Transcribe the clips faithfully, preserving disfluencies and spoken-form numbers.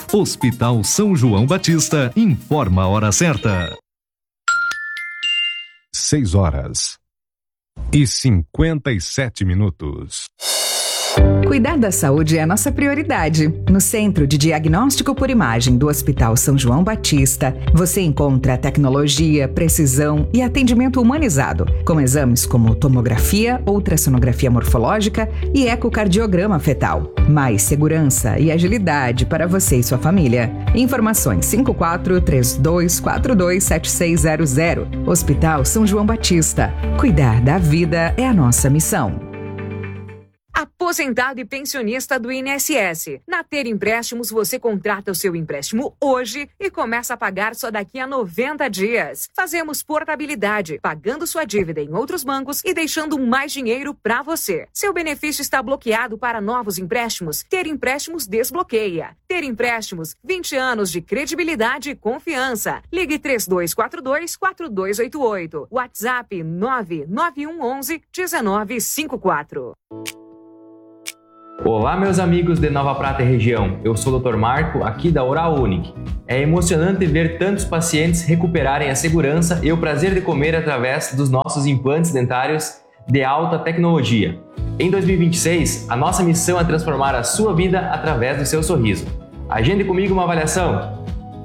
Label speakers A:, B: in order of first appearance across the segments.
A: Hospital São João Batista informa a hora certa. Seis horas e cinquenta e sete minutos.
B: Cuidar da saúde é a nossa prioridade. No Centro de Diagnóstico por Imagem do Hospital São João Batista, você encontra tecnologia, precisão e atendimento humanizado, com exames como tomografia, ultrassonografia morfológica e ecocardiograma fetal. Mais segurança e agilidade para você e sua família. Informações cinco quatro três dois quatro dois sete seis zero zero. Hospital São João Batista. Cuidar da vida é a nossa missão.
C: Aposentado e pensionista do I N S S. Na Ter Empréstimos, você contrata o seu empréstimo hoje e começa a pagar só daqui a noventa dias. Fazemos portabilidade, pagando sua dívida em outros bancos e deixando mais dinheiro para você. Seu benefício está bloqueado para novos empréstimos? Ter Empréstimos desbloqueia. Ter Empréstimos, vinte anos de credibilidade e confiança. Ligue três dois quatro dois quatro dois oito oito. WhatsApp nove nove um um um um nove cinco quatro.
D: Olá, meus amigos de Nova Prata e região. Eu sou o doutor Marco, aqui da Oral Unique. É emocionante ver tantos pacientes recuperarem a segurança e o prazer de comer através dos nossos implantes dentários de alta tecnologia. Em dois mil e vinte e seis, a nossa missão é transformar a sua vida através do seu sorriso. Agende comigo uma avaliação.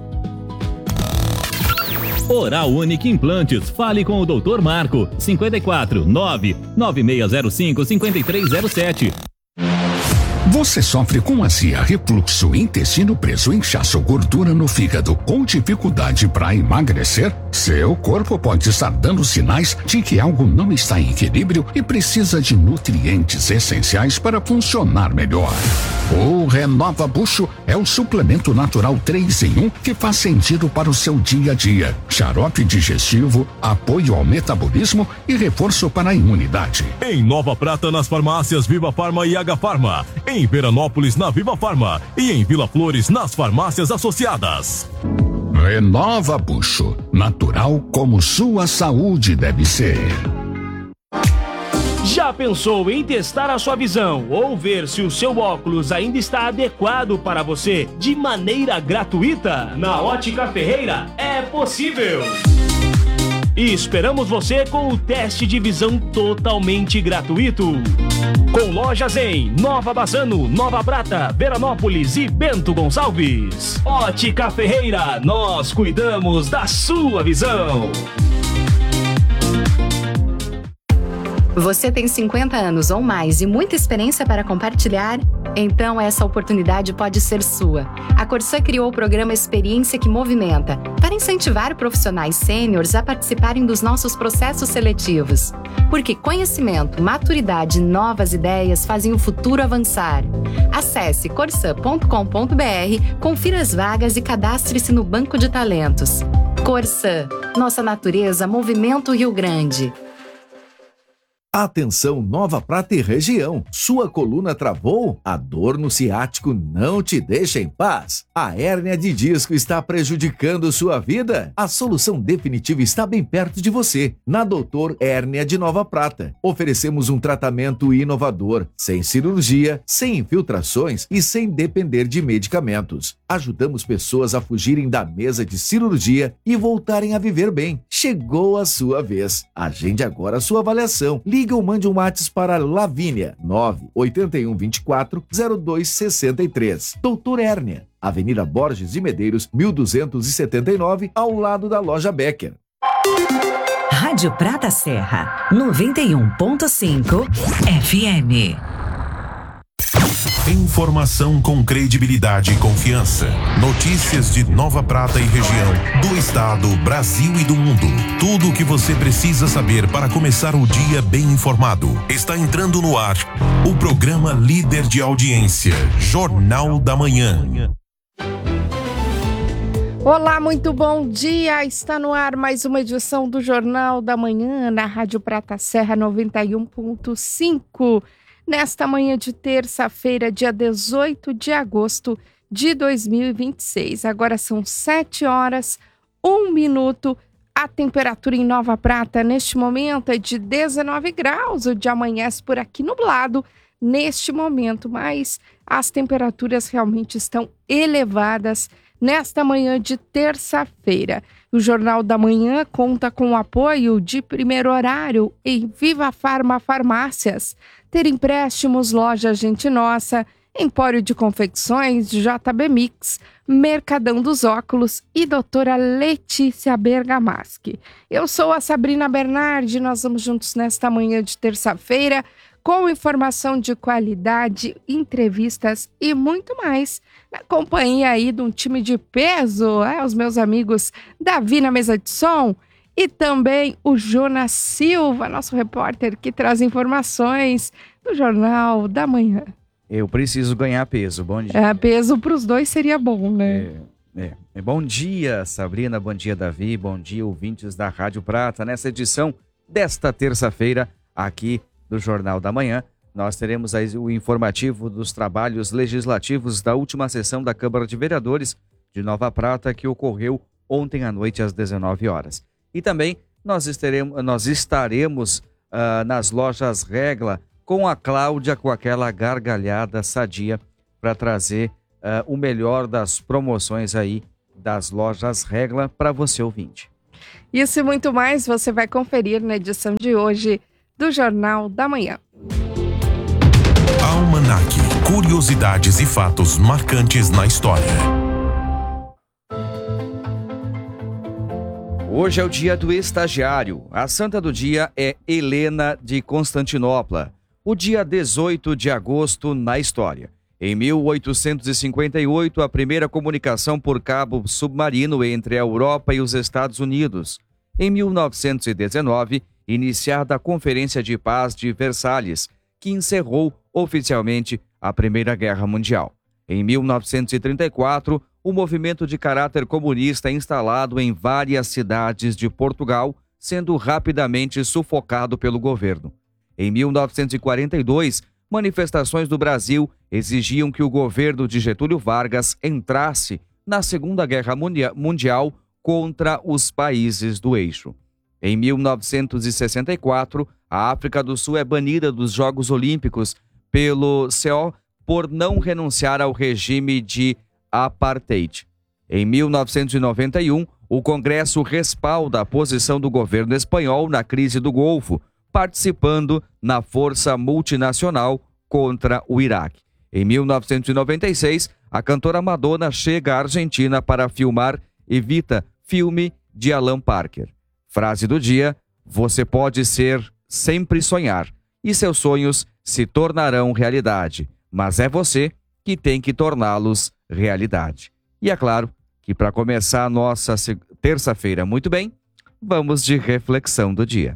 E: Oral Unique Implantes. Fale com o doutor Marco. cinco quatro nove nove seis zero cinco cinco três zero sete.
F: Você sofre com azia, refluxo, intestino preso, inchaço, gordura no fígado, com dificuldade para emagrecer? Seu corpo pode estar dando sinais de que algo não está em equilíbrio e precisa de nutrientes essenciais para funcionar melhor. O Renova Bucho é o suplemento natural três em um que faz sentido para o seu dia a dia. Xarope digestivo, apoio ao metabolismo e reforço para a imunidade.
G: Em Nova Prata, nas farmácias Viva Farma e H Farma. Em Veranópolis, na Viva Farma. E em Vila Flores, nas farmácias associadas.
F: Renova Bucho. Natural como sua saúde deve ser.
H: Já pensou em testar a sua visão ou ver se o seu óculos ainda está adequado para você de maneira gratuita? Na Ótica Ferreira é possível! E esperamos você com o teste de visão totalmente gratuito. Com lojas em Nova Bassano, Nova Prata, Veranópolis e Bento Gonçalves. Ótica Ferreira, nós cuidamos da sua visão.
I: Você tem cinquenta anos ou mais e muita experiência para compartilhar? Então essa oportunidade pode ser sua. A Corsã criou o programa Experiência que Movimenta para incentivar profissionais sêniores a participarem dos nossos processos seletivos. Porque conhecimento, maturidade e novas ideias fazem o futuro avançar. Acesse corsã ponto com ponto br, confira as vagas e cadastre-se no Banco de Talentos. Corsã, nossa natureza, Movimento Rio Grande.
J: Atenção Nova Prata e região, sua coluna travou? A dor no ciático não te deixa em paz? A hérnia de disco está prejudicando sua vida? A solução definitiva está bem perto de você, na Doutor Hérnia de Nova Prata. Oferecemos um tratamento inovador, sem cirurgia, sem infiltrações e sem depender de medicamentos. Ajudamos pessoas a fugirem da mesa de cirurgia e voltarem a viver bem. Chegou a sua vez. Agende agora a sua avaliação. Liga ou mande um WhatsApp para Lavínia, nove oito um dois quatro zero dois seis três. Doutor Hérnia, Avenida Borges de Medeiros, mil duzentos e setenta e nove, ao lado da Loja Becker.
K: Rádio Prata Serra, noventa e um ponto cinco F M.
L: Informação com credibilidade e confiança. Notícias de Nova Prata e região, do estado, Brasil e do mundo. Tudo o que você precisa saber para começar o dia bem informado. Está entrando no ar o programa líder de audiência, Jornal da Manhã.
M: Olá, muito bom dia. Está no ar mais uma edição do Jornal da Manhã na Rádio Prata Serra noventa e um ponto cinco. Nesta manhã de terça-feira, dia dezoito de agosto de dois mil e vinte e seis. Agora são sete horas, um minuto. A temperatura em Nova Prata neste momento é de dezenove graus. O dia amanhece por aqui nublado. neste momento, mas as temperaturas realmente estão elevadas nesta manhã de terça-feira. O Jornal da Manhã conta com o apoio de Primeiro Horário em Viva Farma Farmácias, Ter Empréstimos, Loja Gente Nossa, Empório de Confecções, J B Mix, Mercadão dos Óculos e doutora Letícia Bergamaschi. Eu sou a Sabrina Bernardi, nós vamos juntos nesta manhã de terça-feira com informação de qualidade, entrevistas e muito mais, na companhia aí de um time de peso, é, os meus amigos Davi na mesa de som e também o Jonas Silva, nosso repórter que traz informações do Jornal da Manhã.
N: Eu preciso ganhar peso, bom dia.
M: É, peso para os dois seria bom, né?
N: É, é. Bom dia, Sabrina, bom dia, Davi, bom dia, ouvintes da Rádio Prata. Nessa edição desta terça-feira, aqui do Jornal da Manhã, nós teremos aí o informativo dos trabalhos legislativos da última sessão da Câmara de Vereadores de Nova Prata, que ocorreu ontem à noite às dezenove horas. E também nós estaremos, nós estaremos uh, nas lojas Regla com a Cláudia, com aquela gargalhada sadia para trazer uh, o melhor das promoções aí das lojas Regla para você ouvinte.
M: Isso e muito mais você vai conferir na edição de hoje do Jornal da Manhã.
L: Almanac, curiosidades e fatos marcantes na história.
N: Hoje é o dia do estagiário. A santa do dia é Helena de Constantinopla. O dia dezoito de agosto na história. Em mil oitocentos e cinquenta e oito, a primeira comunicação por cabo submarino entre a Europa e os Estados Unidos. Em mil novecentos e dezenove, iniciada a Conferência de Paz de Versalhes, que encerrou oficialmente a Primeira Guerra Mundial. Em mil novecentos e trinta e quatro, o movimento de caráter comunista é instalado em várias cidades de Portugal, sendo rapidamente sufocado pelo governo. Em mil novecentos e quarenta e dois, manifestações do Brasil exigiam que o governo de Getúlio Vargas entrasse na Segunda Guerra Mundial contra os países do eixo. Em mil novecentos e sessenta e quatro, a África do Sul é banida dos Jogos Olímpicos pelo C O por não renunciar ao regime de apartheid. Em mil novecentos e noventa e um, o Congresso respalda a posição do governo espanhol na crise do Golfo, participando na força multinacional contra o Iraque. Em mil novecentos e noventa e seis, a cantora Madonna chega à Argentina para filmar Evita, filme de Alan Parker. Frase do dia: você pode ser sempre sonhar e seus sonhos se tornarão realidade, mas é você que tem que torná-los realidade. E é claro que para começar a nossa terça-feira muito bem, vamos de reflexão do dia.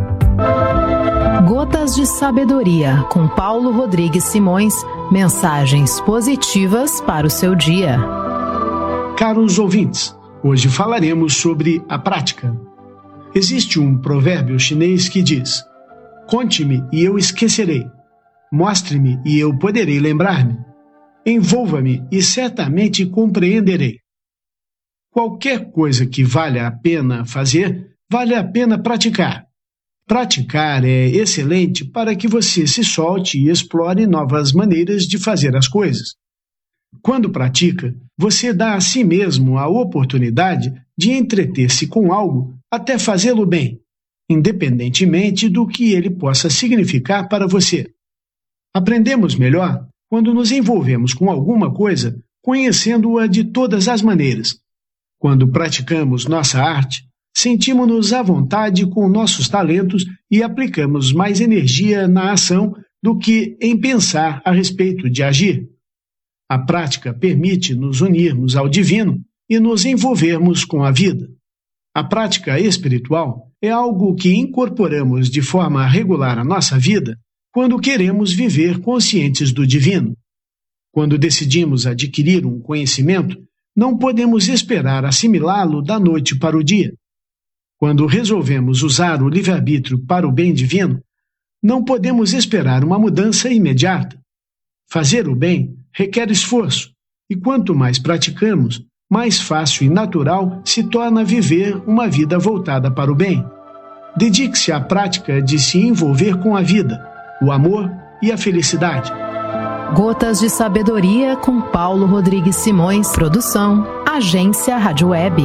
O: Gotas de Sabedoria, com Paulo Rodrigues Simões, mensagens positivas para o seu dia.
P: Caros ouvintes, hoje falaremos sobre a prática. Existe um provérbio chinês que diz: conte-me e eu esquecerei, mostre-me e eu poderei lembrar-me, envolva-me e certamente compreenderei. Qualquer coisa que valha a pena fazer, vale a pena praticar. Praticar é excelente para que você se solte e explore novas maneiras de fazer as coisas. Quando pratica, você dá a si mesmo a oportunidade de entreter-se com algo até fazê-lo bem, independentemente do que ele possa significar para você. Aprendemos melhor quando nos envolvemos com alguma coisa, conhecendo-a de todas as maneiras. Quando praticamos nossa arte, sentimos-nos à vontade com nossos talentos e aplicamos mais energia na ação do que em pensar a respeito de agir. A prática permite nos unirmos ao divino e nos envolvermos com a vida. A prática espiritual é algo que incorporamos de forma regular à nossa vida quando queremos viver conscientes do divino. Quando decidimos adquirir um conhecimento, não podemos esperar assimilá-lo da noite para o dia. Quando resolvemos usar o livre-arbítrio para o bem divino, não podemos esperar uma mudança imediata. Fazer o bem requer esforço, e quanto mais praticamos, mais fácil e natural se torna viver uma vida voltada para o bem. Dedique-se à prática de se envolver com a vida, o amor e a felicidade.
O: Gotas de Sabedoria com Paulo Rodrigues Simões. Produção, Agência Rádio Web.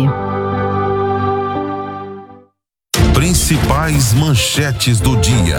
L: Principais manchetes do dia.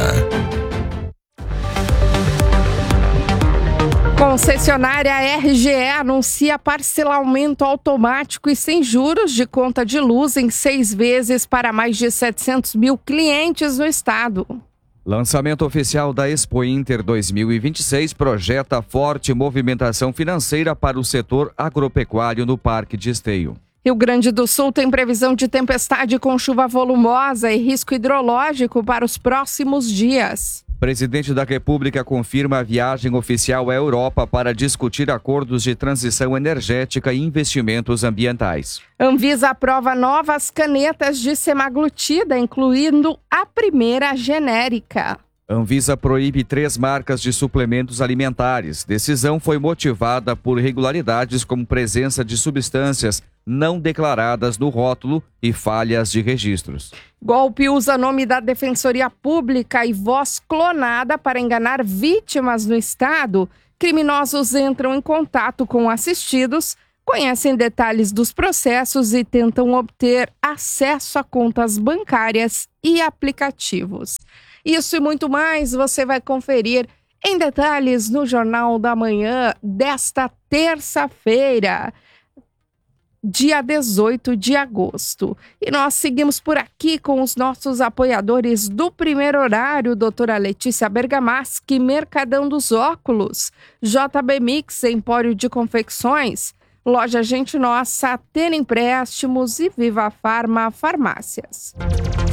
M: Concessionária R G E anuncia parcelamento automático e sem juros de conta de luz em seis vezes para mais de setecentos mil clientes no estado.
N: Lançamento oficial da Expo Inter dois mil e vinte e seis projeta forte movimentação financeira para o setor agropecuário no Parque de Esteio.
M: Rio Grande do Sul tem previsão de tempestade com chuva volumosa e risco hidrológico para os próximos dias.
N: Presidente da República confirma a viagem oficial à Europa para discutir acordos de transição energética e investimentos ambientais.
M: Anvisa aprova novas canetas de semaglutida, incluindo a primeira genérica.
N: Anvisa proíbe três marcas de suplementos alimentares. Decisão foi motivada por irregularidades como presença de substâncias não declaradas no rótulo e falhas de registros.
M: Golpe usa nome da Defensoria Pública e voz clonada para enganar vítimas no estado. Criminosos entram em contato com assistidos, conhecem detalhes dos processos e tentam obter acesso a contas bancárias e aplicativos. Isso e muito mais você vai conferir em detalhes no Jornal da Manhã desta terça-feira, dia dezoito de agosto. E nós seguimos por aqui com os nossos apoiadores do primeiro horário, doutora Letícia Bergamaschi, Mercadão dos Óculos, J B Mix, Empório de Confecções, Loja Gente Nossa, Tena Empréstimos e Viva Farma Farmácias.